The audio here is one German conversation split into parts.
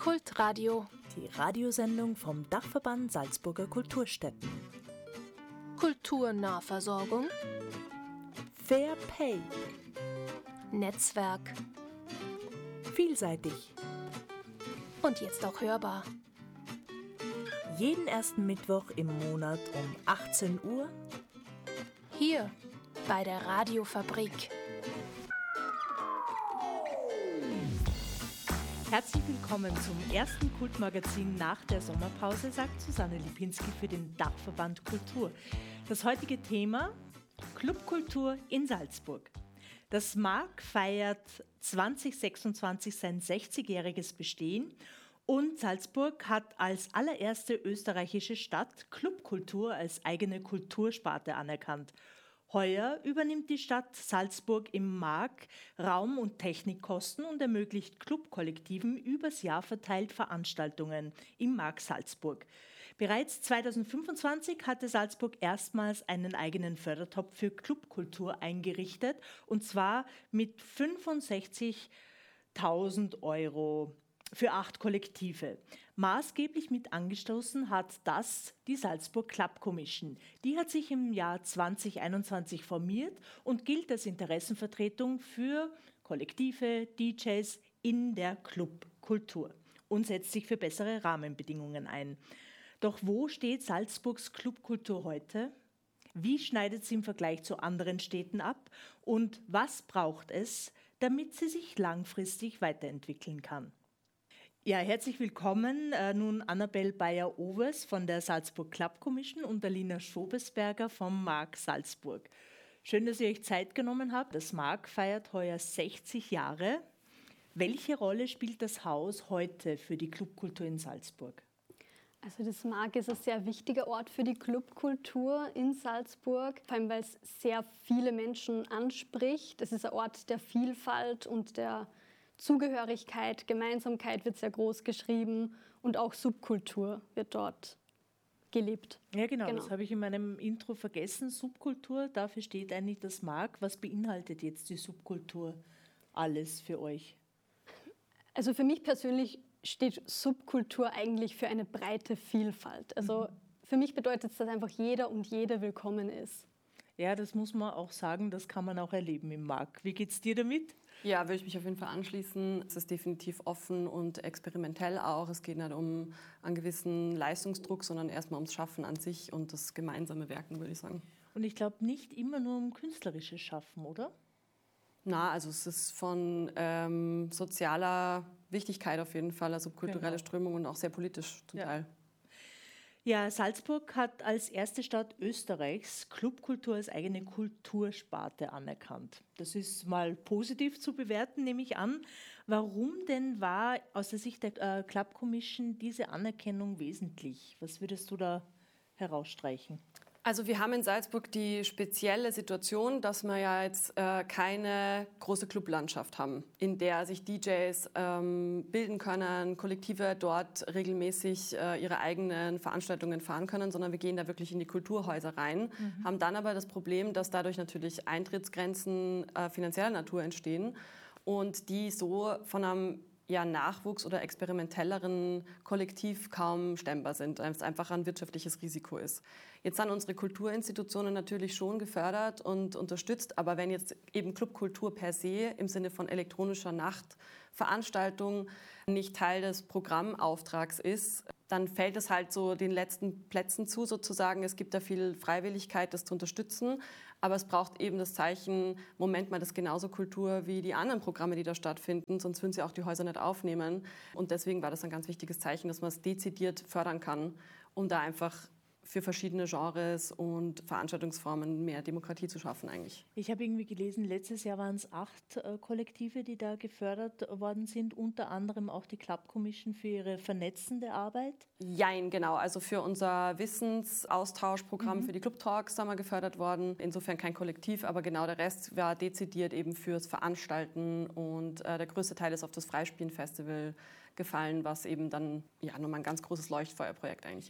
Kultradio, die Radiosendung vom Dachverband Salzburger Kulturstätten. Kulturnahversorgung, Fair Pay, Netzwerk vielseitig. und jetzt auch hörbar. Jeden ersten Mittwoch im Monat um 18 Uhr Hier bei der Radiofabrik. Herzlich willkommen zum ersten Kultmagazin nach der Sommerpause, sagt Susanne Lipinski für den Dachverband Kultur. Das heutige Thema: Clubkultur in Salzburg. Das MARC feiert 2026 sein 60-jähriges Bestehen und Salzburg hat als allererste österreichische Stadt Clubkultur als eigene Kultursparte anerkannt. Heuer übernimmt die Stadt Salzburg im MARC Raum- und Technikkosten und ermöglicht Clubkollektiven übers Jahr verteilt Veranstaltungen im MARC Salzburg. Bereits 2025 hatte Salzburg erstmals einen eigenen Fördertopf für Clubkultur eingerichtet, und zwar mit 65.000 Euro für 8 Kollektive. Maßgeblich mit angestoßen hat das die Salzburg Club Commission. Die hat sich im Jahr 2021 formiert und gilt als Interessenvertretung für Kollektive, DJs in der Clubkultur und setzt sich für bessere Rahmenbedingungen ein. Doch wo steht Salzburgs Clubkultur heute? Wie schneidet sie im Vergleich zu anderen Städten ab? Und was braucht es, damit sie sich langfristig weiterentwickeln kann? Ja, herzlich willkommen nun Annabel Bayer-Overs von der Salzburg Club Commission und Alina Schobesberger vom MARC Salzburg. Schön, dass ihr euch Zeit genommen habt. Das MARC feiert heuer 60 Jahre. Welche Rolle spielt das Haus heute für die Clubkultur in Salzburg? Also das MARC ist ein sehr wichtiger Ort für die Clubkultur in Salzburg, vor allem weil es sehr viele Menschen anspricht. Es ist ein Ort der Vielfalt und der Zugehörigkeit, Gemeinsamkeit wird sehr groß geschrieben und auch Subkultur wird dort gelebt. Ja, genau. Das habe ich in meinem Intro vergessen. Subkultur, dafür steht eigentlich das MARC. Was beinhaltet jetzt die Subkultur alles für euch? Also für mich persönlich steht Subkultur eigentlich für eine breite Vielfalt. Also für mich bedeutet es, dass einfach jeder und jede willkommen ist. Ja, das muss man auch sagen, das kann man auch erleben im MARC. Wie geht's dir damit? Ja, würde ich mich auf jeden Fall anschließen. Es ist definitiv offen und experimentell auch. Es geht nicht um einen gewissen Leistungsdruck, sondern erstmal ums Schaffen an sich und das gemeinsame Werken, würde ich sagen. Und ich glaube, nicht immer nur um künstlerisches Schaffen, oder? Na, also es ist von sozialer Wichtigkeit auf jeden Fall, also kulturelle Strömung und auch sehr politisch zum Teil. Ja, Salzburg hat als erste Stadt Österreichs Clubkultur als eigene Kultursparte anerkannt. Das ist mal positiv zu bewerten, nehme ich an. Warum denn war aus der Sicht der Club Commission diese Anerkennung wesentlich? Was würdest du da herausstreichen? Also wir haben in Salzburg die spezielle Situation, dass wir ja jetzt keine große Clublandschaft haben, in der sich DJs bilden können, Kollektive dort regelmäßig ihre eigenen Veranstaltungen fahren können, sondern wir gehen da wirklich in die Kulturhäuser rein, haben dann aber das Problem, dass dadurch natürlich Eintrittsgrenzen finanzieller Natur entstehen und die so von einem Nachwuchs- oder experimentelleren Kollektiv kaum stemmbar sind, weil es einfach ein wirtschaftliches Risiko ist. Jetzt sind unsere Kulturinstitutionen natürlich schon gefördert und unterstützt, aber wenn jetzt eben Clubkultur per se im Sinne von elektronischer Nachtveranstaltung nicht Teil des Programmauftrags ist, dann fällt es halt so den letzten Plätzen zu sozusagen. Es gibt da viel Freiwilligkeit, das zu unterstützen, aber es braucht eben das Zeichen, Moment mal, das ist genauso Kultur wie die anderen Programme, die da stattfinden, sonst würden sie auch die Häuser nicht aufnehmen. Und deswegen war das ein ganz wichtiges Zeichen, dass man es dezidiert fördern kann, um da einfach für verschiedene Genres und Veranstaltungsformen mehr Demokratie zu schaffen eigentlich. Ich habe irgendwie gelesen, letztes Jahr waren es 8 Kollektive, die da gefördert worden sind, unter anderem auch die Club Commission für ihre vernetzende Arbeit. Jein, genau. Also für unser Wissensaustauschprogramm für die Club Talks sind wir gefördert worden. Insofern kein Kollektiv, aber genau der Rest war dezidiert eben fürs Veranstalten und der größte Teil ist auf das Freispielen-Festival gefallen, was eben dann nochmal ein ganz großes Leuchtfeuerprojekt eigentlich ist.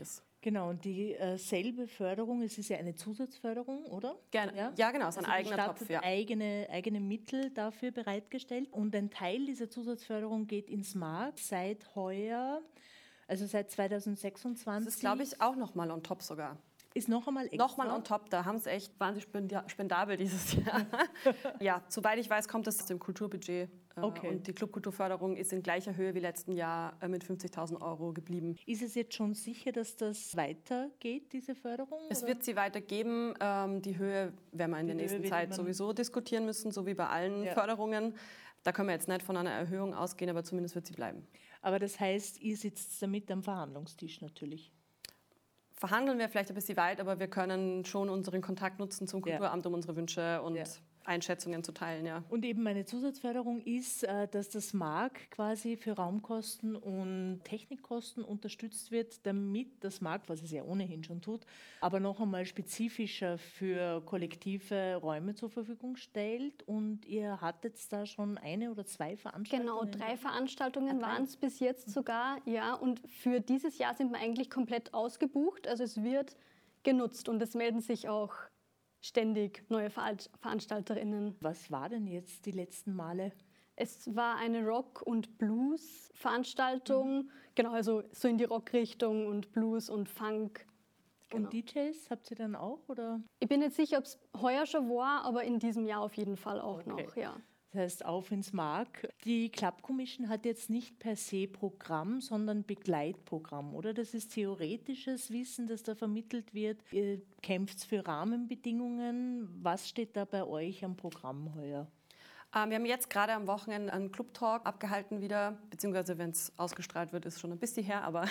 Genau, und die selbe Förderung, es ist ja eine Zusatzförderung, oder? Gerne. Ja, genau, es ist ein Also die eigener Stadt Topf. hat Ja. eigene Mittel dafür bereitgestellt. Und ein Teil dieser Zusatzförderung geht ins Mark seit heuer, also seit 2026. Das ist, glaube ich, auch nochmal on top sogar. Ist noch einmal extra? Nochmal on top, da haben sie echt wahnsinnig spendabel dieses Jahr. Ja, soweit ich weiß, kommt das aus dem Kulturbudget. Okay. Und die Clubkulturförderung ist in gleicher Höhe wie letzten Jahr mit 50.000 € geblieben. Ist es jetzt schon sicher, dass das weitergeht, diese Förderung? Es oder? wird sie weitergeben. Die Höhe werden wir in der nächsten Zeit sowieso diskutieren müssen, so wie bei allen Förderungen. Da können wir jetzt nicht von einer Erhöhung ausgehen, aber zumindest wird sie bleiben. Aber das heißt, ihr sitzt damit am Verhandlungstisch natürlich. Verhandeln wir vielleicht ein bisschen weit, aber wir können schon unseren Kontakt nutzen zum Kulturamt, um unsere Wünsche und Einschätzungen zu teilen. Ja. Und eben meine Zusatzförderung ist, dass das Mark quasi für Raumkosten und Technikkosten unterstützt wird, damit das Mark, was es ja ohnehin schon tut, aber noch einmal spezifischer für kollektive Räume zur Verfügung stellt. Und ihr hattet da schon eine oder zwei Veranstaltungen? Genau, 3 Veranstaltungen waren es bis jetzt sogar. Ja, und für dieses Jahr sind wir eigentlich komplett ausgebucht. Also es wird genutzt und es melden sich auch ständig neue VeranstalterInnen. Was war denn jetzt die letzten Male? Es war eine Rock- und Blues-Veranstaltung, genau, also so in die Rockrichtung und Blues und Funk. Genau. Und DJs habt ihr dann auch, oder? Ich bin nicht sicher, ob es heuer schon war, aber in diesem Jahr auf jeden Fall auch noch, ja. Das heißt, auf ins Mark. Die Club Commission hat jetzt nicht per se Programm, sondern Begleitprogramm, oder? Das ist theoretisches Wissen, das da vermittelt wird. Ihr kämpft für Rahmenbedingungen. Was steht da bei euch am Programm heuer? Wir haben jetzt gerade am Wochenende einen Club-Talk abgehalten wieder, beziehungsweise wenn es ausgestrahlt wird, ist schon ein bisschen her, aber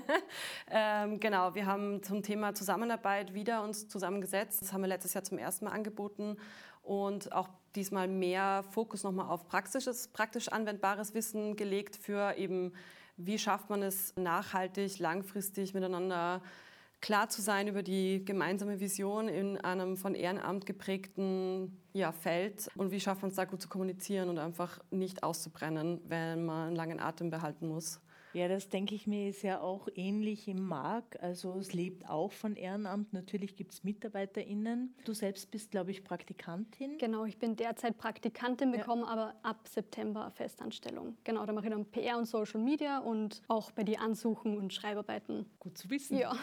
genau, wir haben zum Thema Zusammenarbeit wieder uns zusammengesetzt. Das haben wir letztes Jahr zum ersten Mal angeboten und auch diesmal mehr Fokus nochmal auf praktisch anwendbares Wissen gelegt für eben, wie schafft man es nachhaltig, langfristig miteinander klar zu sein über die gemeinsame Vision in einem von Ehrenamt geprägten Feld und wie schafft man es da gut zu kommunizieren und einfach nicht auszubrennen, wenn man einen langen Atem behalten muss. Ja, das denke ich mir ist ja auch ähnlich im Mark. Also es lebt auch von Ehrenamt. Natürlich gibt es MitarbeiterInnen. Du selbst bist, glaube ich, Praktikantin. Genau, ich bin derzeit Praktikantin, bekomme aber ab September eine Festanstellung. Genau, da mache ich dann PR und Social Media und auch bei den Ansuchen und Schreibarbeiten. Gut zu wissen. Ja.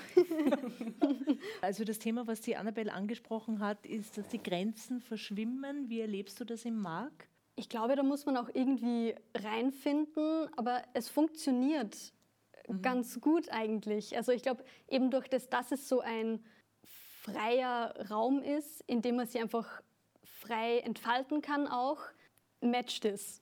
Also das Thema, was die Annabelle angesprochen hat, ist, dass die Grenzen verschwimmen. Wie erlebst du das im Mark? Ich glaube, da muss man auch irgendwie reinfinden, aber es funktioniert ganz gut eigentlich. Also ich glaube, eben durch das, dass es so ein freier Raum ist, in dem man sich einfach frei entfalten kann auch, matcht es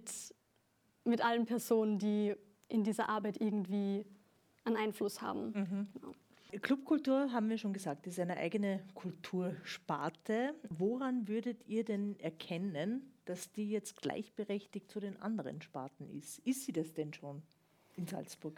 mit allen Personen, die in dieser Arbeit irgendwie einen Einfluss haben. Genau. Clubkultur, haben wir schon gesagt, ist eine eigene Kultursparte. Woran würdet ihr denn erkennen, dass die jetzt gleichberechtigt zu den anderen Sparten ist? Ist sie das denn schon in Salzburg?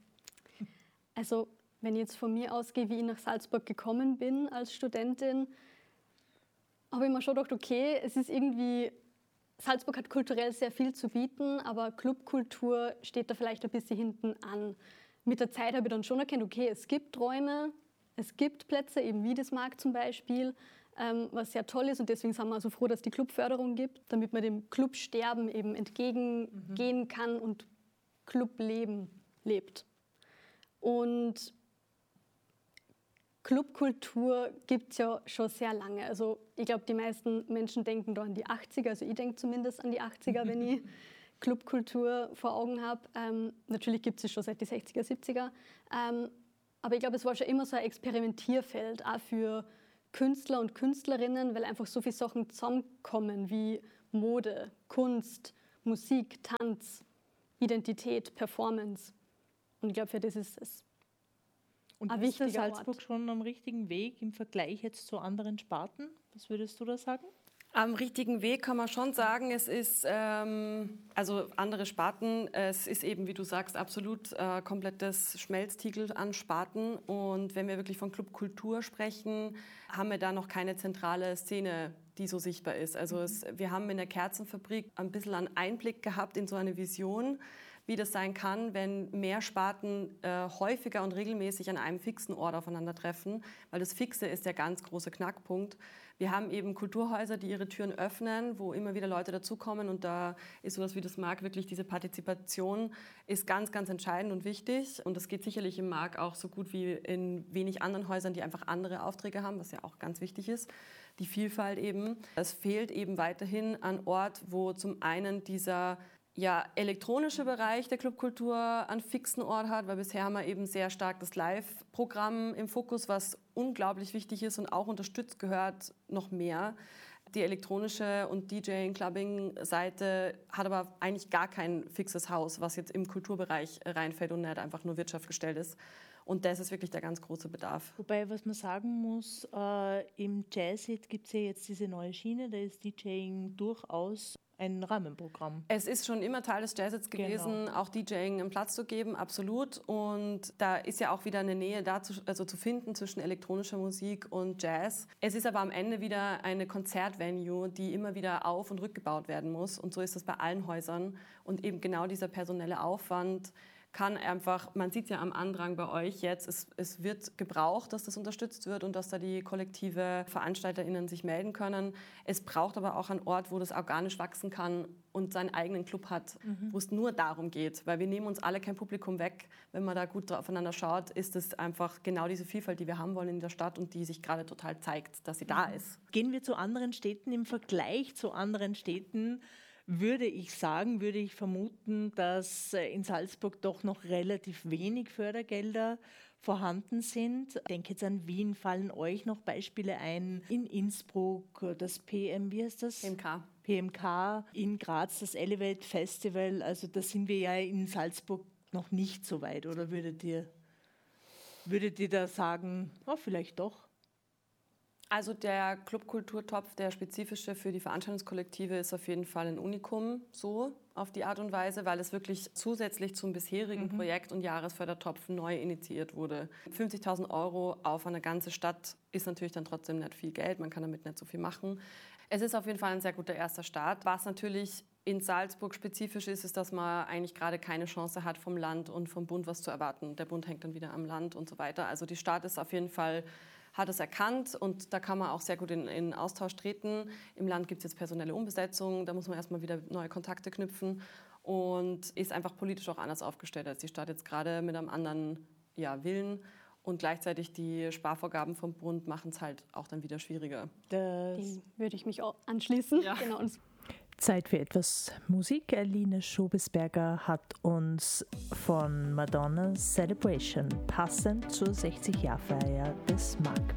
Also wenn ich jetzt von mir ausgehe, wie ich nach Salzburg gekommen bin als Studentin, habe ich mir schon gedacht, okay, es ist irgendwie, Salzburg hat kulturell sehr viel zu bieten, aber Clubkultur steht da vielleicht ein bisschen hinten an. Mit der Zeit habe ich dann schon erkannt, okay, es gibt Räume, es gibt Plätze, eben wie das Markt zum Beispiel, was sehr toll ist und deswegen sind wir so froh, dass es die Clubförderung gibt, damit man dem Clubsterben eben entgegengehen kann und Clubleben lebt. Und Clubkultur gibt es ja schon sehr lange. Also ich glaube, die meisten Menschen denken da an die 80er, also ich denke zumindest an die 80er, wenn ich Clubkultur vor Augen habe. Natürlich gibt es es schon seit den 60er, 70er. Aber ich glaube, es war schon immer so ein Experimentierfeld, auch für Künstler und Künstlerinnen, weil einfach so viele Sachen zusammenkommen wie Mode, Kunst, Musik, Tanz, Identität, Performance. Und ich glaube, für das ist es und ein ist der wichtiger Salzburg Ort. schon am richtigen Weg im Vergleich jetzt zu anderen Sparten? Was würdest du da sagen? Am richtigen Weg kann man schon sagen, es ist, also andere Sparten, es ist eben, wie du sagst, absolut komplettes Schmelztiegel an Sparten. Und wenn wir wirklich von Clubkultur sprechen, haben wir da noch keine zentrale Szene, die so sichtbar ist. Also wir haben in der Kerzenfabrik ein bisschen einen Einblick gehabt in so eine Vision, wie das sein kann, wenn mehr Sparten häufiger und regelmäßig an einem fixen Ort aufeinandertreffen, weil das Fixe ist der ganz große Knackpunkt. Wir haben eben Kulturhäuser, die ihre Türen öffnen, wo immer wieder Leute dazukommen und da ist sowas wie das MAG wirklich, diese Partizipation ist ganz, ganz entscheidend und wichtig und das geht sicherlich im MAG auch so gut wie in wenig anderen Häusern, die einfach andere Aufträge haben, was ja auch ganz wichtig ist, die Vielfalt eben. Es fehlt eben weiterhin an Ort, wo zum einen dieser elektronische Bereich der Clubkultur einen fixen Ort hat, weil bisher haben wir eben sehr stark das Live-Programm im Fokus, was unglaublich wichtig ist und auch unterstützt gehört noch mehr. Die elektronische und DJing-Clubbing-Seite hat aber eigentlich gar kein fixes Haus, was jetzt im Kulturbereich reinfällt und nicht einfach nur wirtschaftsgestellt ist. Und das ist wirklich der ganz große Bedarf. Wobei, was man sagen muss, im Jazzhit gibt es ja jetzt diese neue Schiene, da ist DJing durchaus ein Rahmenprogramm. Es ist schon immer Teil des Jazzhits gewesen, auch DJing einen Platz zu geben, absolut. Und da ist ja auch wieder eine Nähe zu finden zwischen elektronischer Musik und Jazz. Es ist aber am Ende wieder eine Konzertvenue, die immer wieder auf- und rückgebaut werden muss. Und so ist das bei allen Häusern. Und eben genau dieser personelle Aufwand kann einfach, man sieht es ja am Andrang bei euch jetzt, es wird gebraucht, dass das unterstützt wird und dass da die kollektive VeranstalterInnen sich melden können. Es braucht aber auch einen Ort, wo das organisch wachsen kann und seinen eigenen Club hat, wo es nur darum geht. Weil wir nehmen uns alle kein Publikum weg. Wenn man da gut aufeinander schaut, ist es einfach genau diese Vielfalt, die wir haben wollen in der Stadt und die sich gerade total zeigt, dass sie da ist. Gehen wir zu anderen Städten. Im Vergleich zu anderen Städten würde ich vermuten, dass in Salzburg doch noch relativ wenig Fördergelder vorhanden sind. Ich denke jetzt an Wien, fallen euch noch Beispiele ein? In Innsbruck, das wie heißt das? PMK, in Graz, das Elevate Festival. Also da sind wir ja in Salzburg noch nicht so weit. Oder würdet ihr da sagen, vielleicht doch? Also der Clubkulturtopf, der spezifische für die Veranstaltungskollektive, ist auf jeden Fall ein Unikum, so auf die Art und Weise, weil es wirklich zusätzlich zum bisherigen Projekt- und Jahresfördertopf neu initiiert wurde. 50.000 € auf eine ganze Stadt ist natürlich dann trotzdem nicht viel Geld, man kann damit nicht so viel machen. Es ist auf jeden Fall ein sehr guter erster Start. Was natürlich in Salzburg spezifisch ist, dass man eigentlich gerade keine Chance hat, vom Land und vom Bund was zu erwarten. Der Bund hängt dann wieder am Land und so weiter. Also die Stadt ist auf jeden Fall, hat es erkannt und da kann man auch sehr gut in Austausch treten. Im Land gibt es jetzt personelle Umbesetzung, da muss man erstmal wieder neue Kontakte knüpfen und ist einfach politisch auch anders aufgestellt als die Stadt jetzt gerade mit einem anderen Willen. Und gleichzeitig die Sparvorgaben vom Bund machen es halt auch dann wieder schwieriger. Dem würde ich mich auch anschließen. Ja. Genau. Zeit für etwas Musik. Aline Schobesberger hat uns von Madonna Celebration passend zur 60-Jahr-Feier des MAG